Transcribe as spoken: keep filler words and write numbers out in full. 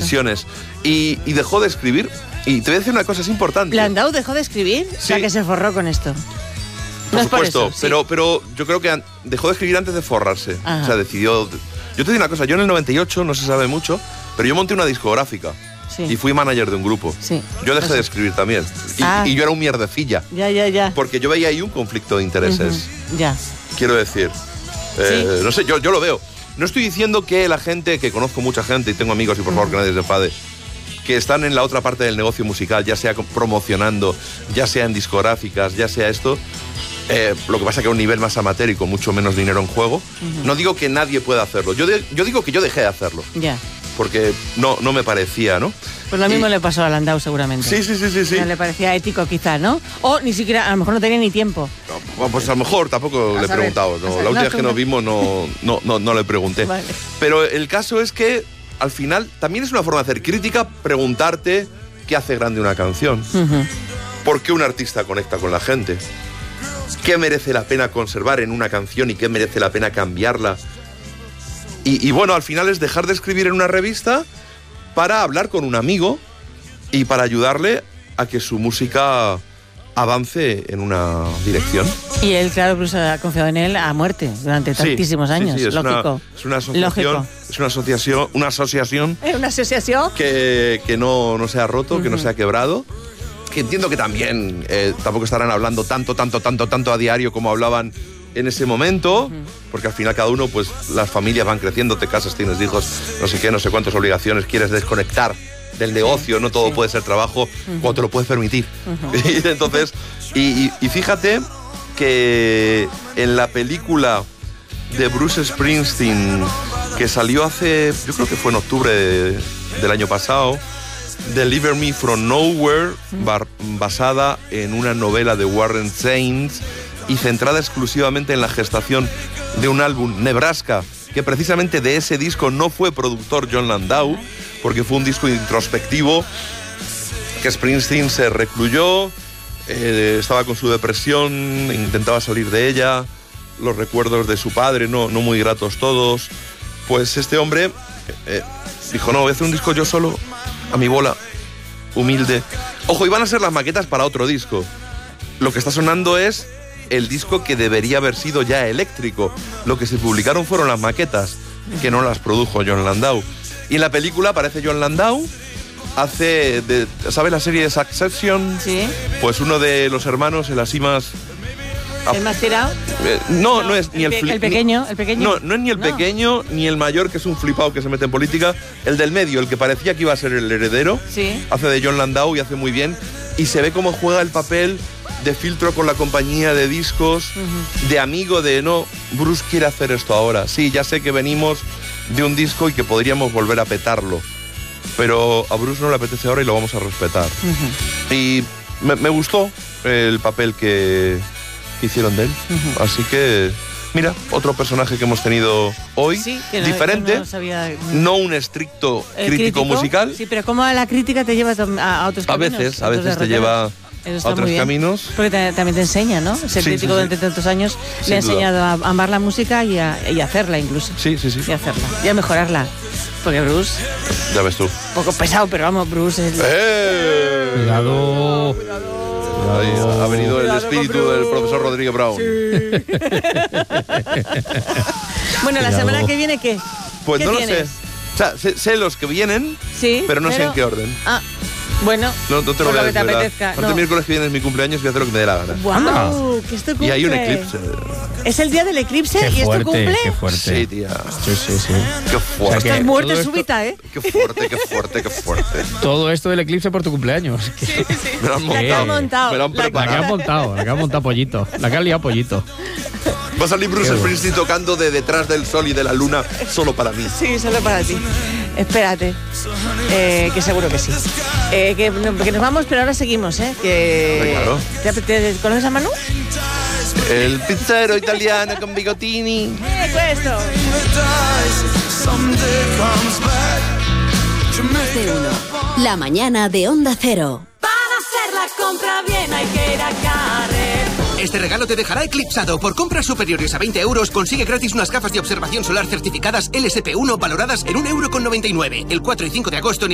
decisiones. Y, y dejó de escribir. Y te voy a decir una cosa, es importante. ¿Landau dejó de escribir? Sí. O sea, que se forró con esto. Por no supuesto, por eso, sí. pero, pero yo creo que an- dejó de escribir antes de forrarse. Ajá. O sea, decidió... Yo te digo una cosa, yo en el noventa y ocho, no se sabe mucho, pero yo monté una discográfica. Sí. Y fui manager de un grupo. Sí. Yo dejé de escribir también. Y, Ah. y yo era un mierdecilla. Ya, ya, ya. Porque yo veía ahí un conflicto de intereses. Uh-huh. Ya. Quiero decir. Eh, Sí. No sé, yo, yo lo veo. No estoy diciendo que la gente, que conozco mucha gente y tengo amigos, y por favor que nadie se enfade, que están en la otra parte del negocio musical, ya sea promocionando, ya sea en discográficas, ya sea esto, eh, lo que pasa es que a un nivel más amateur y con mucho menos dinero en juego. Uh-huh. No digo que nadie pueda hacerlo, yo, de, yo digo que yo dejé de hacerlo. Ya. Porque no, no me parecía, ¿no? Pues lo mismo y... le pasó a Landau seguramente. Sí, sí, sí, sí, sí. No le parecía ético quizá, ¿no? O ni siquiera, a lo mejor no tenía ni tiempo. No, pues a lo mejor tampoco le he preguntado. No, la última vez que nos vimos no, no, no, no le pregunté. Vale. Pero el caso es que al final también es una forma de hacer crítica, preguntarte qué hace grande una canción. Uh-huh. ¿Por qué un artista conecta con la gente? ¿Qué merece la pena conservar en una canción y qué merece la pena cambiarla? Y, y bueno, al final es dejar de escribir en una revista para hablar con un amigo y para ayudarle a que su música avance en una dirección. Y él, claro, Bruce ha confiado en él a muerte durante tantísimos sí, años. Sí, sí, es lógico. Una, es una asociación, lógico. Es una asociación, una asociación, ¿Es una asociación? que, que no, no se ha roto, uh-huh. que no se ha quebrado. Que entiendo que también eh, tampoco estarán hablando tanto, tanto, tanto, tanto a diario como hablaban en ese momento, uh-huh. porque al final cada uno, pues las familias van creciendo, te casas, tienes hijos, no sé qué, no sé cuántas obligaciones, quieres desconectar del negocio, sí, no todo sí. puede ser trabajo uh-huh. cuando te lo puedes permitir. Uh-huh. Y entonces, y, y, y fíjate que en la película de Bruce Springsteen, que salió hace, yo creo que fue en octubre de, del año pasado, Deliver Me From Nowhere, bar, basada en una novela de Warren Sainz y centrada exclusivamente en la gestación de un álbum, Nebraska, que precisamente de ese disco no fue productor Jon Landau, porque fue un disco introspectivo, que Springsteen se recluyó, eh, estaba con su depresión, intentaba salir de ella, los recuerdos de su padre, no, no muy gratos todos. Pues este hombre eh, dijo, no, voy a hacer un disco yo solo, a mi bola, humilde. Ojo, iban a ser las maquetas para otro disco. Lo que está sonando es el disco que debería haber sido ya eléctrico. Lo que se publicaron fueron las maquetas, que no las produjo Jon Landau. Y en la película aparece Jon Landau, hace, de, ¿sabes la serie de Succession? Sí. Pues uno de los hermanos, el así más... ¿El más tirado? Eh, no, no, no es ni el... El, el pequeño, el pequeño. No, no es ni el no. pequeño, ni el mayor, que es un flipado que se mete en política. El del medio, el que parecía que iba a ser el heredero. Sí. Hace de Jon Landau y hace muy bien. Y se ve cómo juega el papel de filtro con la compañía de discos, uh-huh. de amigo de, no, Bruce quiere hacer esto ahora. Sí, ya sé que venimos de un disco y que podríamos volver a petarlo. Pero a Bruce no le apetece ahora y lo vamos a respetar. Uh-huh. Y me, me gustó el papel que... hicieron de él, uh-huh. así que mira, otro personaje que hemos tenido hoy, sí, que no, diferente, no, sabía... no un estricto crítico, crítico musical. Sí, pero ¿cómo la crítica te lleva a, a otros a caminos? Veces, a veces te lleva a otros caminos. Porque te, también te enseña, ¿no? Ser sí, crítico sí, sí. durante tantos años Sin le ha enseñado duda. a amar la música y a, y a hacerla incluso. Sí, sí, sí. Y a hacerla, y a mejorarla. Porque Bruce... Ya ves tú. Un poco pesado, pero vamos, Bruce es... ¡Eh! Cuidado. Ahí ha venido el espíritu del profesor Rodríguez Brown. Sí. Bueno, la semana que viene, ¿qué? Pues ¿Qué no tienes? lo sé. O sea, sé, sé los que vienen, sí, pero no pero... sé en qué orden. Ah, bueno, no, no te lo voy a decir. Aparte, no. El miércoles que viene es mi cumpleaños y voy a hacer lo que me dé la gana. ¡Wow! ¿Qué es tu cumple? Y hay un eclipse. ¿Es el día del eclipse qué y es fuerte, tu cumple? Qué fuerte. Sí, tía. Sí, sí, sí. Qué fuerte. O sea, Estás muerte esto... súbita, ¿eh? Qué fuerte, qué fuerte, qué fuerte. Todo esto del eclipse por tu cumpleaños. Sí, sí. Me lo han montado. La que ha montado. Me lo han preparado. La que ha montado, la que ha montado pollito. La que ha liado pollito. Va a salir Bruce Springsteen tocando de detrás del sol y de la luna solo para mí. Sí, solo para ti. Espérate, eh, que seguro que sí. Eh, que, que nos vamos, pero ahora seguimos, ¿eh? Que... Claro. ¿Te, te, ¿Conoces a Manu? El pizzero italiano con bigotini. ¡Eh, questo! Más de uno. La mañana de Onda Cero. Para hacer la compra bien hay que ir a Carrer. Este regalo te dejará eclipsado. Por compras superiores a veinte euros, consigue gratis unas gafas de observación solar certificadas L S P uno valoradas en un euro con noventa y nueve. El cuatro y cinco de agosto